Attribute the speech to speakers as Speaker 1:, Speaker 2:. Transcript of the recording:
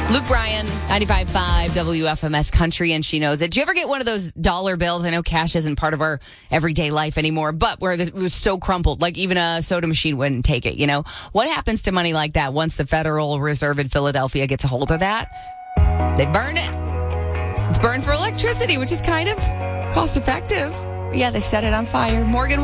Speaker 1: Luke Bryan, 95.5 WFMS Country, and she knows it. Do you ever get one of those dollar bills? I know cash isn't part of our everyday life anymore, but where it was so crumpled, like even a soda machine wouldn't take it, you know? What happens to money like that once the Federal Reserve in Philadelphia gets a hold of that? They burn it. It's burned for electricity, which is kind of cost effective. Yeah, they set it on fire. Morgan